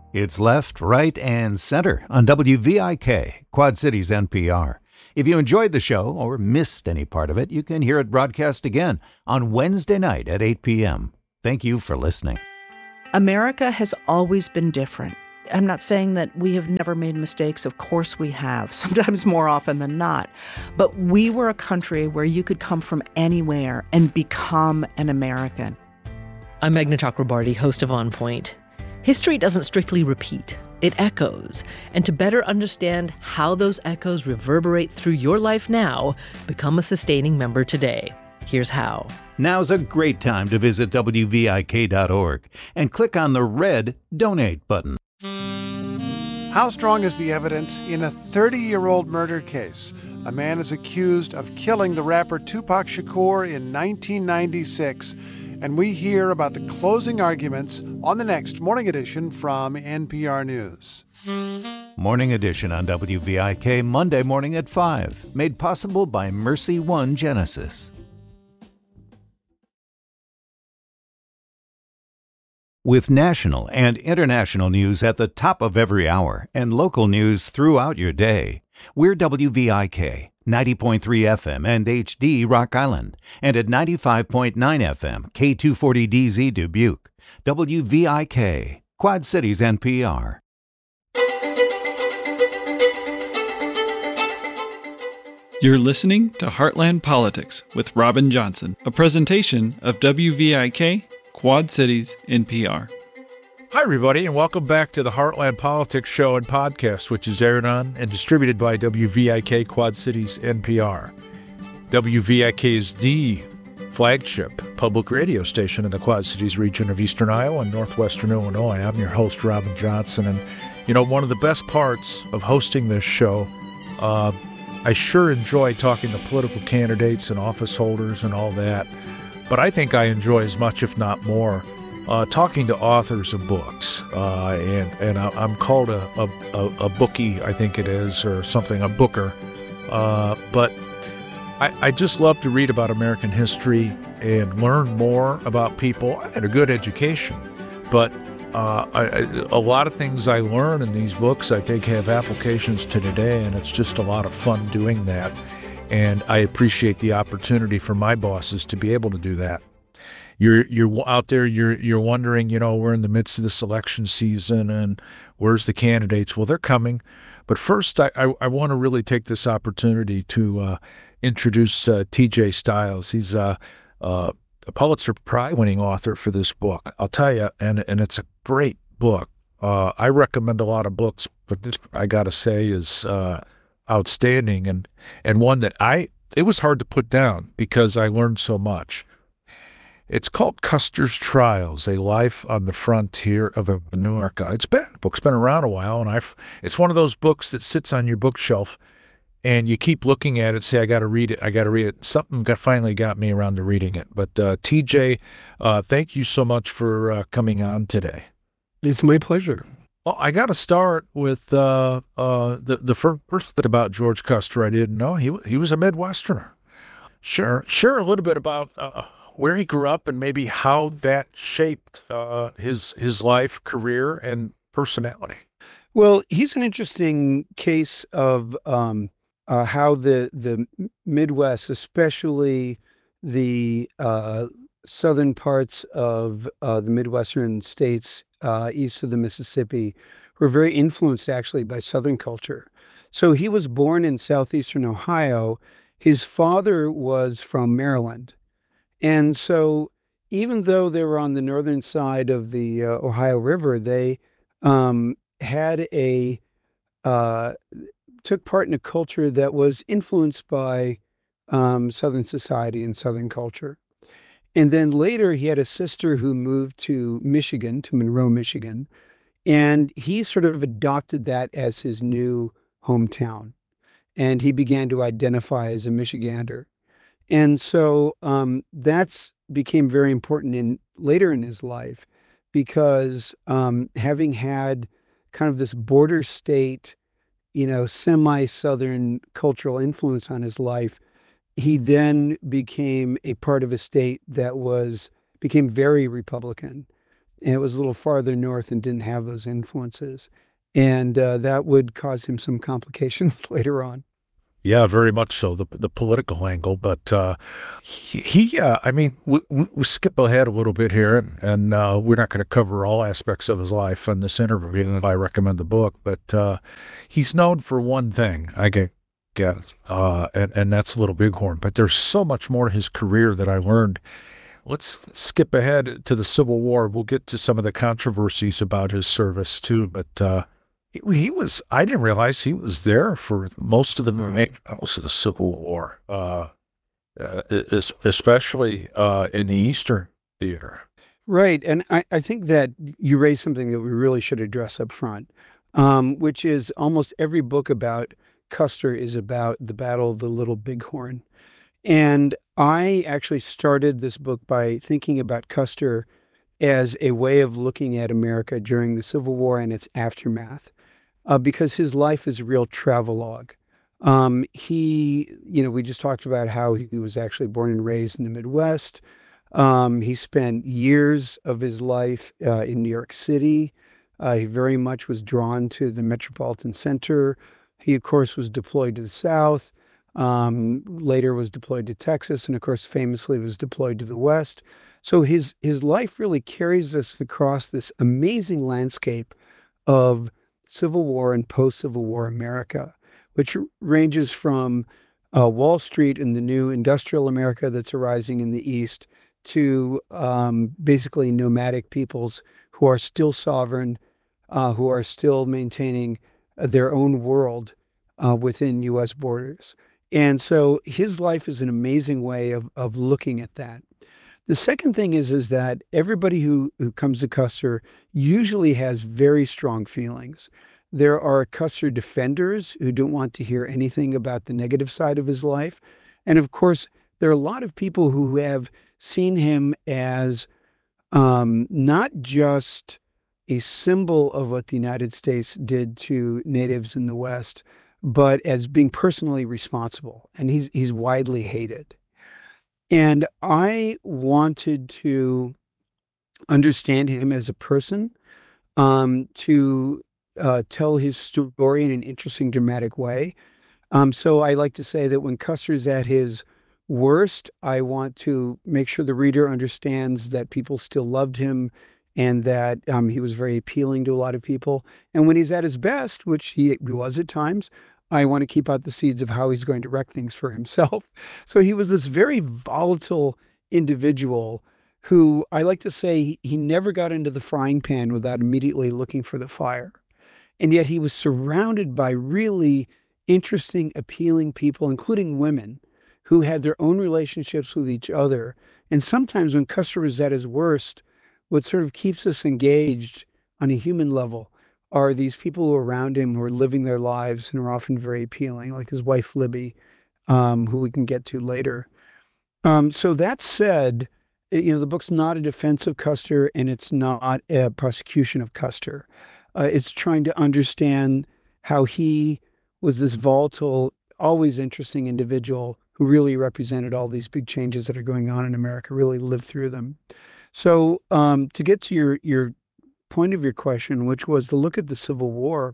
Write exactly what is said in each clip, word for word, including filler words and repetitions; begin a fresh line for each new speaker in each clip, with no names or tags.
It's left, right, and center on W V I K, Quad Cities N P R. If you enjoyed the show or missed any part of it, you can hear it broadcast again on Wednesday night at eight p.m. Thank you for listening.
America has always been different. I'm not saying that we have never made mistakes. Of course we have, sometimes more often than not. But we were a country where you could come from anywhere and become an American.
I'm Meghna Chakrabarty, host of On Point. History doesn't strictly repeat. It echoes. And to better understand how those echoes reverberate through your life now, become a sustaining member today. Here's how.
Now's a great time to visit W V I K dot org and click on the red Donate button.
How strong is the evidence in a thirty-year-old murder case? A man is accused of killing the rapper Tupac Shakur in nineteen ninety-six, and we hear about the closing arguments on the next Morning Edition from N P R News.
Morning Edition on W V I K, Monday morning at five, made possible by Mercy One Genesis. With national and international news at the top of every hour and local news throughout your day, we're W V I K, ninety point three F M and H D Rock Island, and at ninety-five point nine F M, K two forty D Z Dubuque. W V I K, Quad Cities N P R.
You're listening to Heartland Politics with Robin Johnson, a presentation of W V I K, Quad Cities N P R.
Hi, everybody, and welcome back to the Heartland Politics Show and Podcast, which is aired on and distributed by W V I K Quad Cities N P R. W V I K is the flagship public radio station in the Quad Cities region of eastern Iowa and northwestern Illinois. I'm your host, Robin Johnson, and, you know, one of the best parts of hosting this show, uh, I sure enjoy talking to political candidates and office holders and all that. But I think I enjoy as much, if not more, uh, talking to authors of books. Uh, and and I'm called a, a, a bookie, I think it is, or something, a booker. Uh, but I, I just love to read about American history and learn more about people. I had a good education, but uh, I, a lot of things I learn in these books I think have applications to today, and it's just a lot of fun doing that. And I appreciate the opportunity for my bosses to be able to do that. You're you're out there, you're you're wondering, you know, we're in the midst of this election season and where's the candidates? Well, they're coming. But first, I, I, I want to really take this opportunity to uh, introduce uh, T J Stiles. He's uh, uh, a Pulitzer Prize-winning author for this book. I'll tell you, and, and it's a great book. Uh, I recommend a lot of books, but this, I got to say, is... Uh, outstanding and and one that I it was hard to put down because I learned so much. It's called Custer's Trials: A Life on the Frontier of America. It's been the book's been around a while, and I've it's one of those books that sits on your bookshelf, and you keep looking at it, say, I got to read it, I got to read it. Something got finally got me around to reading it. But uh, T J, uh, thank you so much for uh, coming on today.
It's my pleasure.
Well, I got to start with uh, uh, the the first thing about George Custer I didn't know. He he was a Midwesterner. Share share a little bit about uh, where he grew up and maybe how that shaped uh, his his life, career, and personality.
Well, he's an interesting case of um, uh, how the the Midwest, especially the uh, southern parts of uh, the Midwestern states uh, east of the Mississippi, were very influenced actually by Southern culture. So he was born in southeastern Ohio. His father was from Maryland. And so even though they were on the northern side of the uh, Ohio River, they um, had a, uh, took part in a culture that was influenced by um, Southern society and Southern culture. And then later he had a sister who moved to Michigan, to Monroe, Michigan, and he sort of adopted that as his new hometown. And he began to identify as a Michigander. And so um, that's became very important in later in his life because um, having had kind of this border state, you know, semi-Southern cultural influence on his life, he then became a part of a state that was became very Republican. and it was a little farther north and didn't have those influences. And uh, that would cause him some complications later on.
Yeah, very much so, the the political angle. But uh, he, he uh, I mean, we, we skip ahead a little bit here, and, and uh, we're not going to cover all aspects of his life in this interview. I recommend the book, but uh, he's known for one thing, I guess, uh, and, and that's Little Bighorn. But there's so much more to his career that I learned. Let's skip ahead to the Civil War. We'll get to some of the controversies about his service, too, but... Uh, He, he was, I didn't realize he was there for most of the, most of the Civil War, uh, uh, especially uh, in the Eastern Theater.
Right. And I, I think that you raised something that we really should address up front, um, which is almost every book about Custer is about the Battle of the Little Bighorn. And I actually started this book by thinking about Custer as a way of looking at America during the Civil War and its aftermath. Uh, because his life is a real travelogue. Um, he, you know, we just talked about how he was actually born and raised in the Midwest. Um, he spent years of his life uh, in New York City. Uh, he very much was drawn to the metropolitan center. He, of course, was deployed to the South, um, later was deployed to Texas, and, of course, famously was deployed to the West. So his, his life really carries us across this amazing landscape of Civil War and post-Civil War America, which ranges from uh, Wall Street and the new industrial America that's arising in the East to um, basically nomadic peoples who are still sovereign, uh, who are still maintaining their own world uh, within U S borders. And so his life is an amazing way of, of looking at that. The second thing is, is that everybody who, who comes to Custer usually has very strong feelings. There are Custer defenders who don't want to hear anything about the negative side of his life. And of course, there are a lot of people who have seen him as um, not just a symbol of what the United States did to natives in the West, but as being personally responsible. And he's he's widely hated. And I wanted to understand him as a person, um, to uh, tell his story in an interesting, dramatic way. Um, so I like to say that when Custer's at his worst, I want to make sure the reader understands that people still loved him and that um, he was very appealing to a lot of people. And when he's at his best, which he was at times, I want to keep out the seeds of how he's going to wreck things for himself. So he was this very volatile individual who, I like to say, he never got into the frying pan without immediately looking for the fire. And yet he was surrounded by really interesting, appealing people, including women, who had their own relationships with each other. And sometimes when Custer was at his worst, what sort of keeps us engaged on a human level are these people who are around him who are living their lives and are often very appealing, like his wife, Libby, um, who we can get to later. Um, so that said, you know, the book's not a defense of Custer and it's not a prosecution of Custer. Uh, it's trying to understand how he was this volatile, always interesting individual who really represented all these big changes that are going on in America, really lived through them. So um, to get to your, your point of your question, which was to look at the Civil War,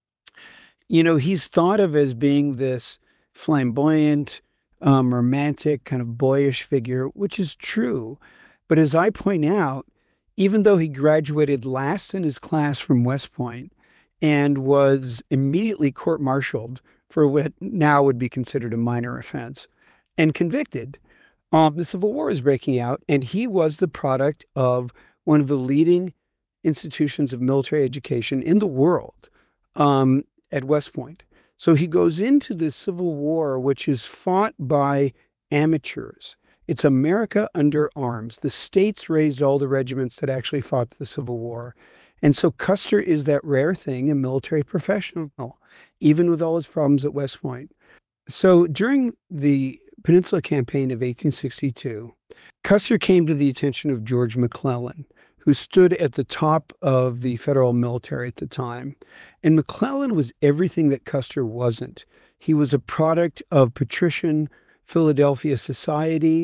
you know, he's thought of as being this flamboyant, um, romantic, kind of boyish figure, which is true. But as I point out, even though he graduated last in his class from West Point and was immediately court-martialed for what now would be considered a minor offense and convicted, um, the Civil War is breaking out, and he was the product of one of the leading institutions of military education in the world um, at West Point. So he goes into this Civil War, which is fought by amateurs. It's America under arms. The states raised all the regiments that actually fought the Civil War. And so Custer is that rare thing, a military professional, even with all his problems at West Point. So during the Peninsula Campaign of eighteen sixty-two, Custer came to the attention of George McClellan, who stood at the top of the federal military at the time. And McClellan was everything that Custer wasn't. He was a product of patrician Philadelphia society.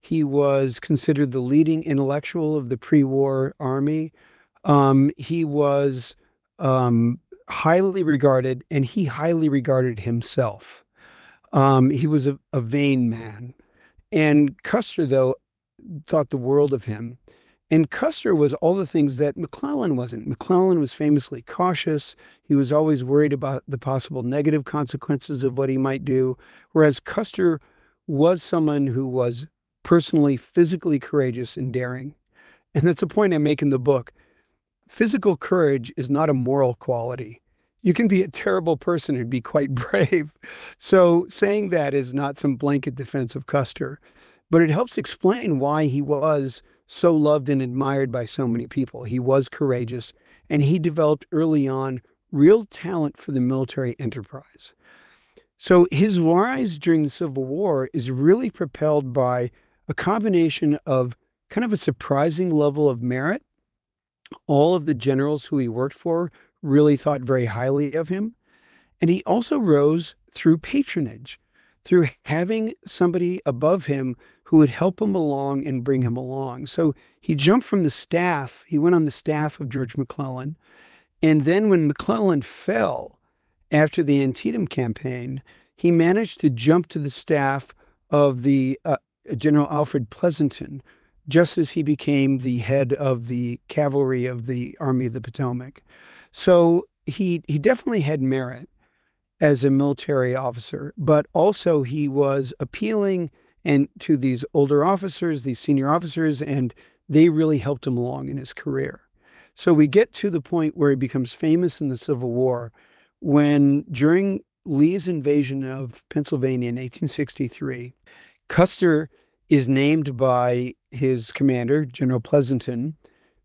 He was considered the leading intellectual of the pre-war army. Um, he was um, highly regarded, and he highly regarded himself. Um, he was a, a vain man. And Custer, though, thought the world of him. And Custer was all the things that McClellan wasn't. McClellan was famously cautious. He was always worried about the possible negative consequences of what he might do, whereas Custer was someone who was personally, physically courageous and daring. And that's a point I make in the book. Physical courage is not a moral quality. You can be a terrible person and be quite brave. So saying that is not some blanket defense of Custer, but it helps explain why he was so loved and admired by so many people. He was courageous, and he developed early on real talent for the military enterprise. So his rise during the Civil War is really propelled by a combination of kind of a surprising level of merit. All of the generals who he worked for really thought very highly of him. And he also rose through patronage, through having somebody above him who would help him along and bring him along. So he jumped from the staff. He went on the staff of George McClellan. And then when McClellan fell after the Antietam campaign, he managed to jump to the staff of the uh, General Alfred Pleasonton, just as he became the head of the cavalry of the Army of the Potomac. So he he definitely had merit as a military officer, but also he was appealing and to these older officers, these senior officers, and they really helped him along in his career. So we get to the point where he becomes famous in the Civil War when, during Lee's invasion of Pennsylvania in eighteen sixty-three, Custer is named by his commander, General Pleasonton,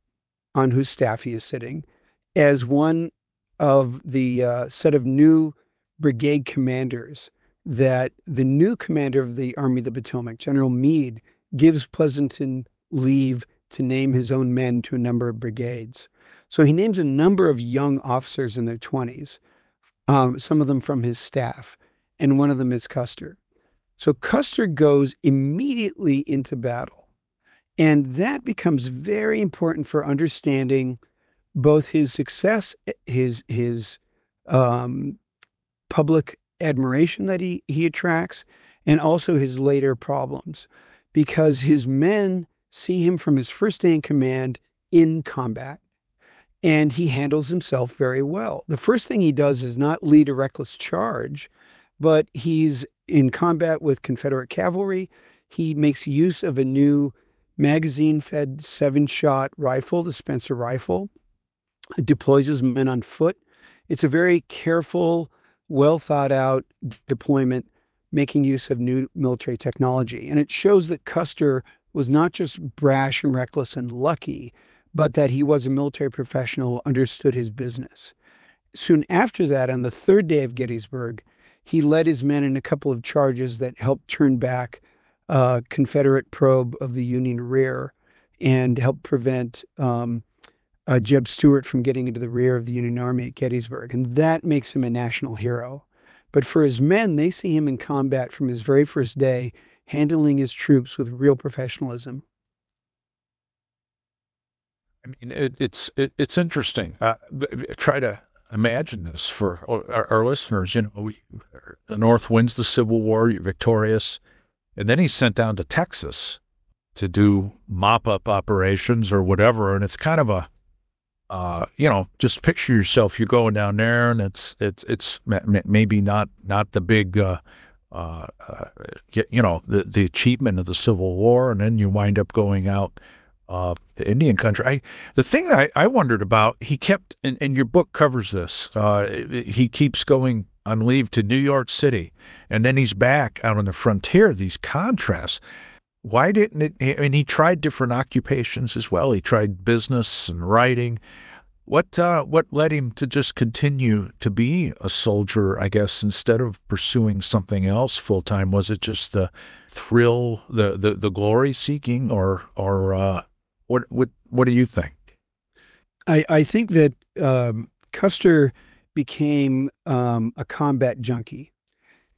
on whose staff he is sitting, as one of the uh, set of new brigade commanders that the new commander of the Army of the Potomac, General Meade, gives Pleasonton leave to name his own men to a number of brigades. So he names a number of young officers in their twenties, um, some of them from his staff, and one of them is Custer. So Custer goes immediately into battle, and that becomes very important for understanding both his success, his his um, public admiration that he, he attracts, and also his later problems, because his men see him from his first day in command in combat, and he handles himself very well. The first thing he does is not lead a reckless charge, but he's in combat with Confederate cavalry. He makes use of a new magazine-fed seven-shot rifle, the Spencer rifle, deploys his men on foot. It's a very careful, well-thought-out deployment, making use of new military technology. And it shows that Custer was not just brash and reckless and lucky, but that he was a military professional who understood his business. Soon after that, on the third day of Gettysburg, he led his men in a couple of charges that helped turn back a Confederate probe of the Union rear and helped prevent um, uh, Jeb Stuart from getting into the rear of the Union Army at Gettysburg. And that makes him a national hero. But for his men, they see him in combat from his very first day, handling his troops with real professionalism.
I mean, it, it's it, it's interesting. Uh, try to imagine this for our, our listeners. You know, we, the North wins the Civil War, you're victorious, and then he's sent down to Texas to do mop-up operations or whatever, and it's kind of a, uh, you know, just picture yourself. You're going down there, and it's it's it's maybe not not the big, uh, uh, uh, you know, the the achievement of the Civil War, and then you wind up going out. Uh, the Indian country. I, the thing that I, I wondered about, he kept, and, and your book covers this, uh, he keeps going on leave to New York City, and then he's back out on the frontier, these contrasts. Why didn't it, I mean, he tried different occupations as well. He tried business and writing. What, uh, what led him to just continue to be a soldier, I guess, instead of pursuing something else full-time? Was it just the thrill, the, the, the glory seeking, or, or, uh, What what what do you think?
I, I think that um, Custer became um, a combat junkie.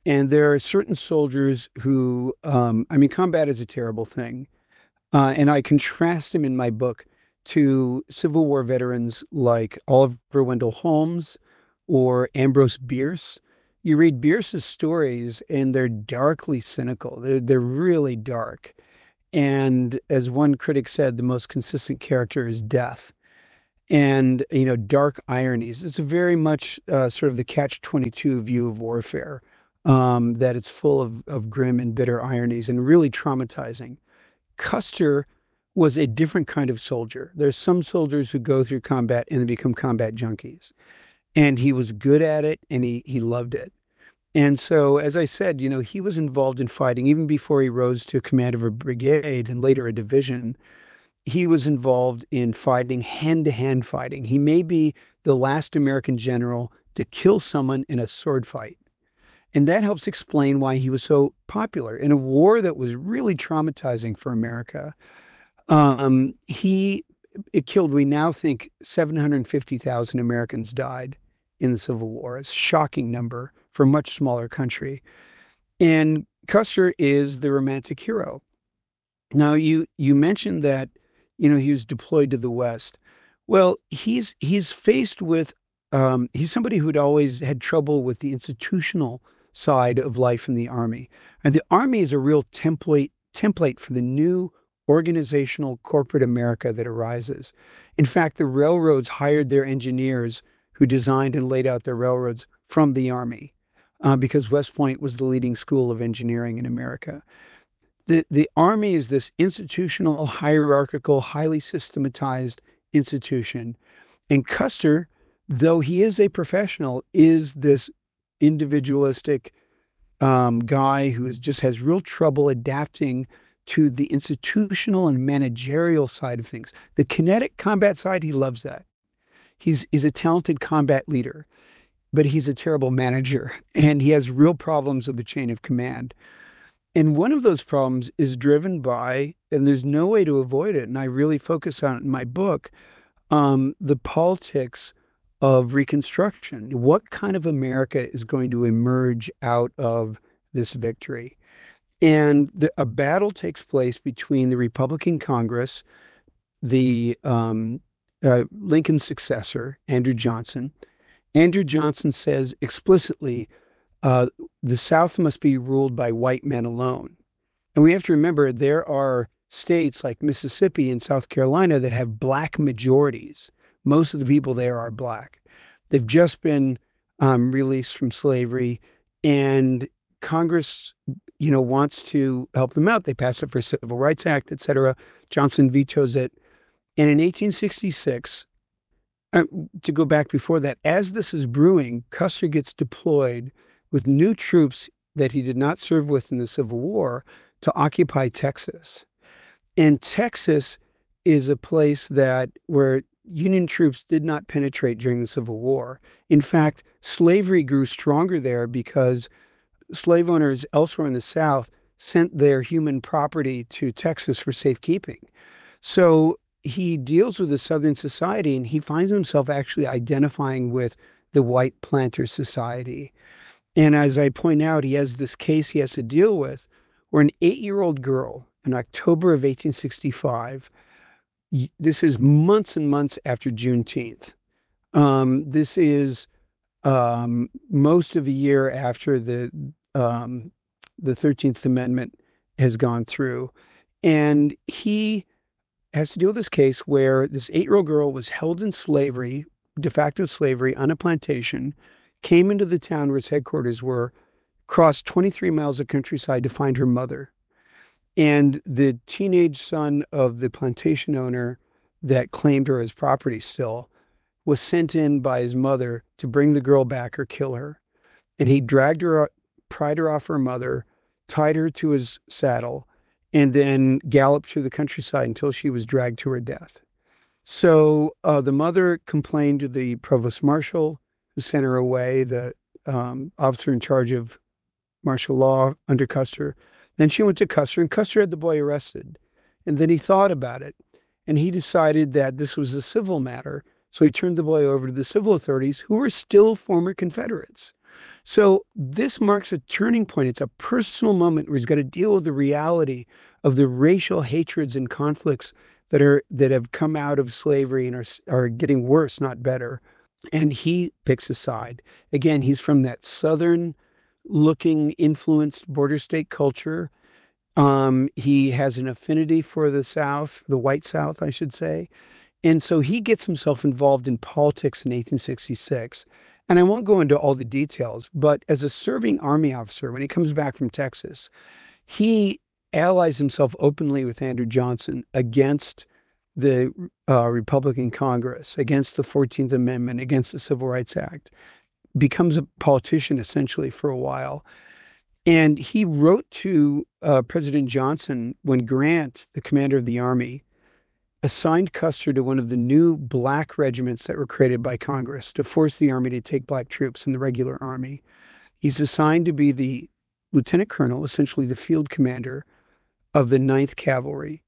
And there are certain soldiers who, um, I mean, combat is a terrible thing. Uh, and I contrast him in my book to Civil War veterans like Oliver Wendell Holmes or Ambrose Bierce. You read Bierce's stories and they're darkly cynical. They're, they're really dark. And as one critic said, the most consistent character is death. And, you know, dark ironies. It's very much uh, sort of the catch twenty-two view of warfare, um, that it's full of, of grim and bitter ironies and really traumatizing. Custer was a different kind of soldier. There's some soldiers who go through combat and they become combat junkies. And he was good at it and he, he loved it. And so, as I said, you know, he was involved in fighting even before he rose to command of a brigade and later a division. He was involved in fighting, hand-to-hand fighting. He may be the last American general to kill someone in a sword fight. And that helps explain why he was so popular in a war that was really traumatizing for America. Um, he, it killed, we now think, seven hundred fifty thousand Americans died in the Civil War. It's a shocking number for a much smaller country. And Custer is the romantic hero. Now, you you mentioned that, you know, he was deployed to the West. Well, he's he's faced with, um, he's somebody who'd always had trouble with the institutional side of life in the Army. And the Army is a real template template for the new organizational corporate America that arises. In fact, the railroads hired their engineers who designed and laid out their railroads from the Army, uh, because West Point was the leading school of engineering in America. The, the Army is this institutional, hierarchical, highly systematized institution. And Custer, though he is a professional, is this individualistic um, guy who is, just has real trouble adapting to the institutional and managerial side of things. The kinetic combat side, he loves that. He's, he's a talented combat leader, but he's a terrible manager, and he has real problems with the chain of command. And one of those problems is driven by, and there's no way to avoid it, and I really focus on it in my book, um, the politics of Reconstruction. What kind of America is going to emerge out of this victory? And the, a battle takes place between the Republican Congress, the um, uh, Lincoln's successor, Andrew Johnson. Andrew Johnson says explicitly, uh, the South must be ruled by white men alone. And we have to remember there are states like Mississippi and South Carolina that have black majorities. Most of the people there are black. They've just been um, released from slavery, and Congress, you know, wants to help them out. They pass it for a Civil Rights Act, et cetera. Johnson vetoes it. And in eighteen sixty-six, uh, to go back before that, as this is brewing, Custer gets deployed with new troops that he did not serve with in the Civil War to occupy Texas. And Texas is a place that where Union troops did not penetrate during the Civil War. In fact, slavery grew stronger there because slave owners elsewhere in the South sent their human property to Texas for safekeeping. So he deals with the Southern society, and he finds himself actually identifying with the white planter society. And as I point out, he has this case he has to deal with where an eight-year-old girl in October of eighteen sixty-five, this is months and months after Juneteenth. Um, this is um, most of a year after the um, the thirteenth Amendment has gone through. And he has to deal with this case where this eight-year-old girl was held in slavery, de facto slavery, on a plantation, came into the town where its headquarters were, crossed twenty-three miles of countryside to find her mother. And the teenage son of the plantation owner that claimed her as property still was sent in by his mother to bring the girl back or kill her. And he dragged her, pried her off her mother, tied her to his saddle, and then galloped through the countryside until she was dragged to her death. So uh, the mother complained to the provost marshal, who sent her away, the um, officer in charge of martial law under Custer. Then she went to Custer, and Custer had the boy arrested. And then he thought about it, and he decided that this was a civil matter. So he turned the boy over to the civil authorities, who were still former Confederates. So this marks a turning point. It's a personal moment where he's got to deal with the reality of the racial hatreds and conflicts that are that have come out of slavery and are are getting worse, not better. And he picks a side. Again, he's from that southern looking influenced border state culture. Um, he has an affinity for the South, the white South, I should say. And so he gets himself involved in politics in eighteen sixty-six. And I won't go into all the details, but as a serving Army officer, when he comes back from Texas, he allies himself openly with Andrew Johnson against the uh, Republican Congress, against the fourteenth Amendment, against the Civil Rights Act, becomes a politician essentially for a while. And he wrote to uh, President Johnson when Grant, the commander of the Army, assigned Custer to one of the new black regiments that were created by Congress to force the Army to take black troops in the regular Army. He's assigned to be the lieutenant colonel, essentially the field commander of the ninth Cavalry.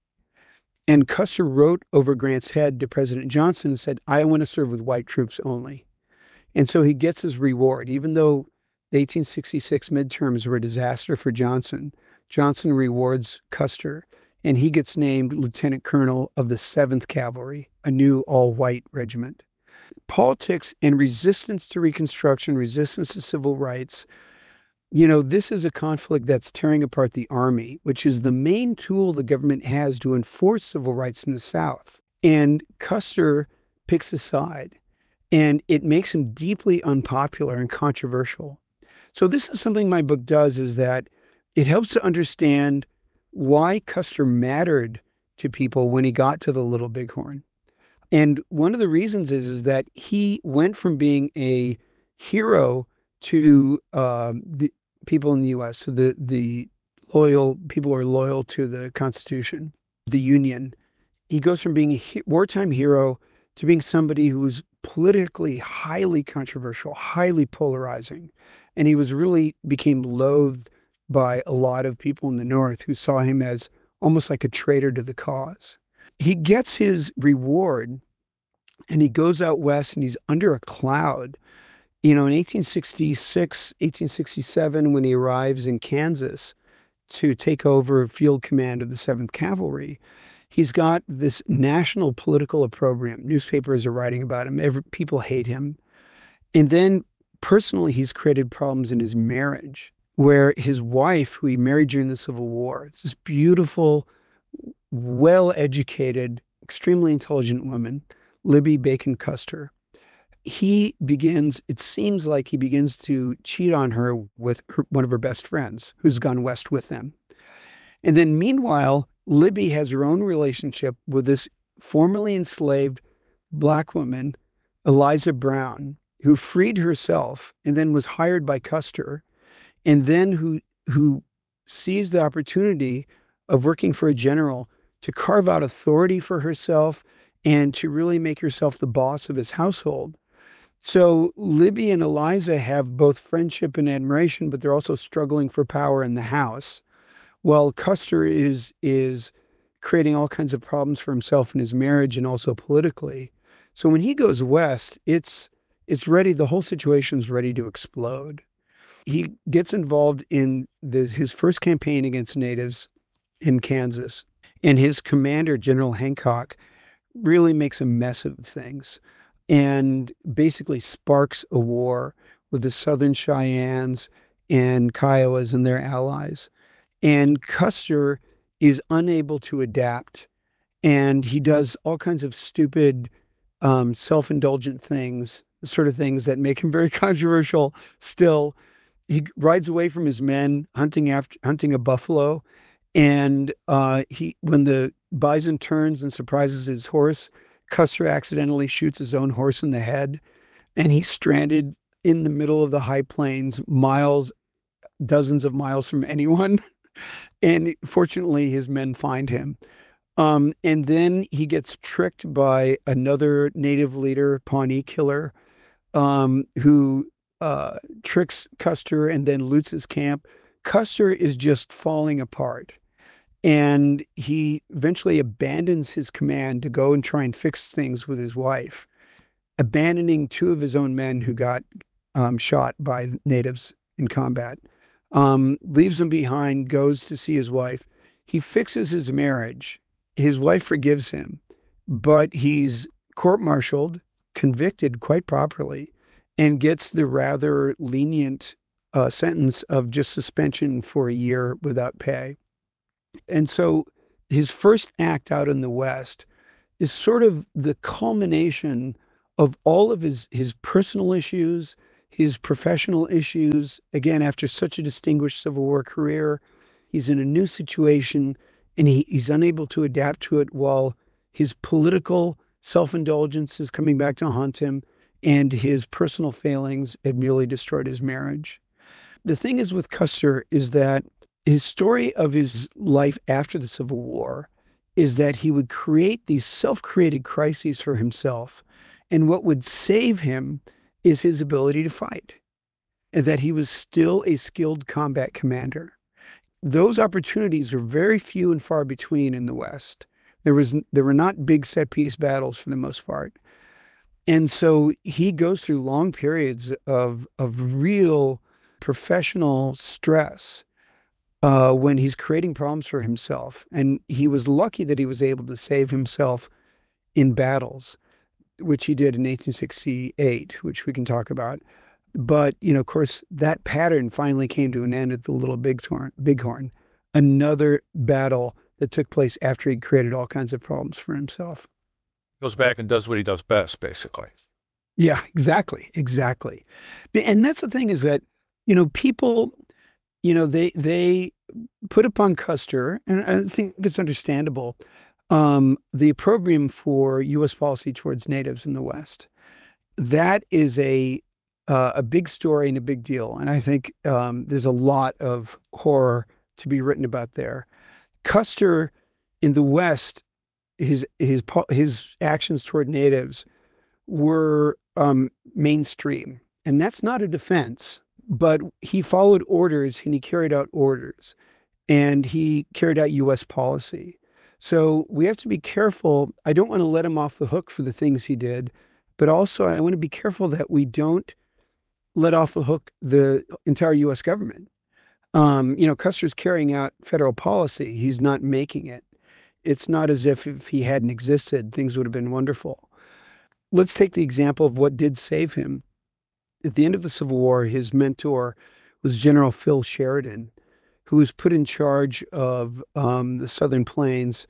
And Custer wrote over Grant's head to President Johnson and said, I want to serve with white troops only. And so he gets his reward. Even though the eighteen sixty-six midterms were a disaster for Johnson, Johnson rewards Custer, and he gets named lieutenant colonel of the seventh Cavalry, a new all-white regiment. Politics and resistance to Reconstruction, resistance to civil rights, you know, this is a conflict that's tearing apart the Army, which is the main tool the government has to enforce civil rights in the South. And Custer picks a side, and it makes him deeply unpopular and controversial. So this is something my book does, is that it helps to understand why Custer mattered to people when he got to the Little Bighorn. And one of the reasons is, is that he went from being a hero to uh, the people in the U S, so the, the loyal people who are loyal to the Constitution, the Union. He goes from being a he- wartime hero to being somebody who was politically highly controversial, highly polarizing. And he was really became loathed by a lot of people in the North who saw him as almost like a traitor to the cause. He gets his reward and he goes out west and he's under a cloud. You know, in eighteen sixty-six, eighteen sixty-seven, when he arrives in Kansas to take over field command of the seventh Cavalry, he's got this national political opprobrium. Newspapers are writing about him. Every, people hate him. And then personally, he's created problems in his marriage, where his wife, who he married during the Civil War, it's this beautiful, well-educated, extremely intelligent woman, Libby Bacon Custer. He begins, it seems like he begins to cheat on her with her, one of her best friends, who's gone west with them. And then meanwhile, Libby has her own relationship with this formerly enslaved black woman, Eliza Brown, who freed herself and then was hired by Custer, and then who who sees the opportunity of working for a general to carve out authority for herself and to really make herself the boss of his household. So Libby and Eliza have both friendship and admiration, but they're also struggling for power in the house, while Custer is is creating all kinds of problems for himself in his marriage and also politically. So when he goes west, it's it's ready, the whole situation's ready to explode. He gets involved in the, his first campaign against natives in Kansas, and his commander, General Hancock, really makes a mess of things and basically sparks a war with the Southern Cheyennes and Kiowas and their allies. And Custer is unable to adapt, and he does all kinds of stupid, um, self-indulgent things, the sort of things that make him very controversial still. He rides away from his men hunting after hunting a buffalo, and uh, he when the bison turns and surprises his horse, Custer accidentally shoots his own horse in the head, and he's stranded in the middle of the high plains, miles, dozens of miles from anyone. And fortunately, his men find him. Um, and then he gets tricked by another native leader, Pawnee Killer, um, who uh, tricks Custer and then loots his camp. Custer is just falling apart. And he eventually abandons his command to go and try and fix things with his wife, abandoning two of his own men who got um, shot by natives in combat, um, leaves them behind, goes to see his wife. He fixes his marriage. His wife forgives him, but he's court-martialed, convicted quite properly, and gets the rather lenient uh, sentence of just suspension for a year without pay. And so his first act out in the West is sort of the culmination of all of his, his personal issues, his professional issues. Again, after such a distinguished Civil War career, he's in a new situation, and he, he's unable to adapt to it while his political self-indulgence is coming back to haunt him, and his personal failings had merely destroyed his marriage. The thing is with Custer is that his story of his life after the Civil War is that he would create these self-created crises for himself, and what would save him is his ability to fight, and that he was still a skilled combat commander. Those opportunities are very few and far between in the West. There was there were not big set-piece battles for the most part. And so he goes through long periods of, of real professional stress uh, when he's creating problems for himself. And he was lucky that he was able to save himself in battles, which he did in eighteen sixty-eight, which we can talk about. But, you know, of course, that pattern finally came to an end at the Little Bighorn, Bighorn, another battle that took place after he'd created all kinds of problems for himself.
Goes back and does what he does best, basically.
Yeah, exactly. Exactly. And that's the thing is that, you know, people, you know, they, they put upon Custer, and I think it's understandable, um, the opprobrium for U S policy towards natives in the West. That is a, uh, a big story and a big deal. And I think um, there's a lot of horror to be written about there. Custer in the West, his his his actions toward natives were um, mainstream, and that's not a defense. But he followed orders, and he carried out orders, and he carried out U S policy. So we have to be careful. I don't want to let him off the hook for the things he did, but also I want to be careful that we don't let off the hook the entire U S government. Um, you know, Custer's carrying out federal policy. He's not making it. It's not as if if he hadn't existed, things would have been wonderful. Let's take the example of what did save him. At the end of the Civil War, his mentor was General Phil Sheridan, who was put in charge of um, the Southern Plains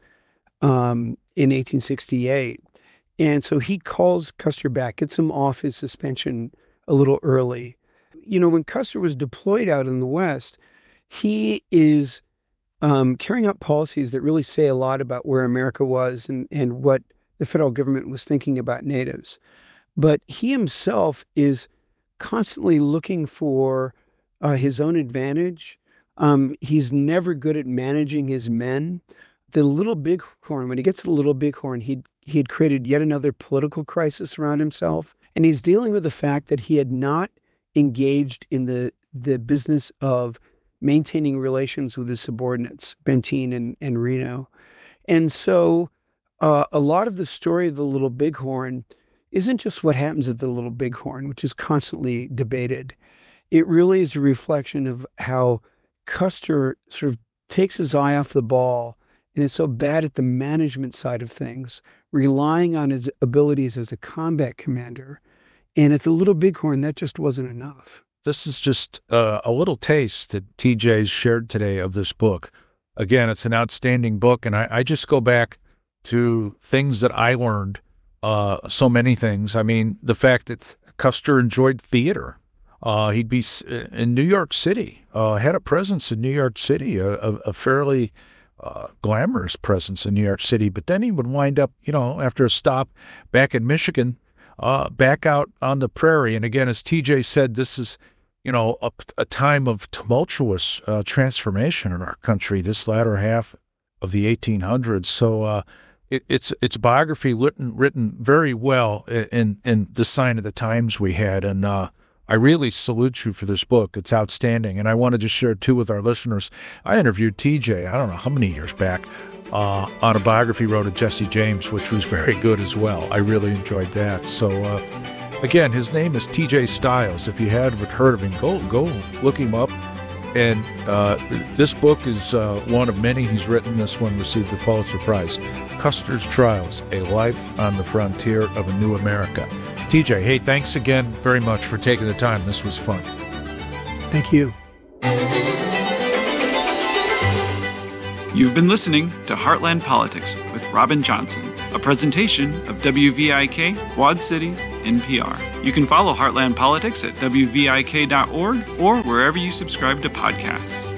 um, in eighteen sixty-eight. And so he calls Custer back, gets him off his suspension a little early. You know, when Custer was deployed out in the West, he is um, carrying out policies that really say a lot about where America was and, and what the federal government was thinking about natives. But he himself is constantly looking for uh, his own advantage. Um, he's never good at managing his men. The Little Bighorn, when he gets to the Little Bighorn, he he had created yet another political crisis around himself. And he's dealing with the fact that he had not engaged in the, the business of maintaining relations with his subordinates, Benteen and, and Reno. And so uh, a lot of the story of the Little Bighorn isn't just what happens at the Little Bighorn, which is constantly debated. It really is a reflection of how Custer sort of takes his eye off the ball and is so bad at the management side of things, relying on his abilities as a combat commander. And at the Little Bighorn, that just wasn't enough.
This is just uh, a little taste that T J's shared today of this book. Again, it's an outstanding book, and I, I just go back to things that I learned, uh, so many things. I mean, the fact that Custer enjoyed theater. Uh, he'd be in New York City, uh, had a presence in New York City, a, a, a fairly uh, glamorous presence in New York City. But then he would wind up, you know, after a stop back in Michigan, uh, back out on the prairie. And again, as T J said, this is, you know, a, a time of tumultuous uh, transformation in our country, this latter half of the eighteen hundreds. So uh, it, it's it's biography written, written very well in, in the sign of the times we had. And uh, I really salute you for this book. It's outstanding. And I wanted to share, too, with our listeners. I interviewed T J, I don't know how many years back, uh, on a biography he wrote of Jesse James, which was very good as well. I really enjoyed that. So uh, Again, his name is T J Stiles. If you haven't heard of him, go go look him up. And uh, this book is uh, one of many he's written. This one received the Pulitzer Prize. Custer's Trials, A Life on the Frontier of a New America. T J, hey, thanks again very much for taking the time. This was fun.
Thank you.
You've been listening to Heartland Politics with Robin Johnson, a presentation of W V I K Quad Cities N P R. You can follow Heartland Politics at W V I K dot org or wherever you subscribe to podcasts.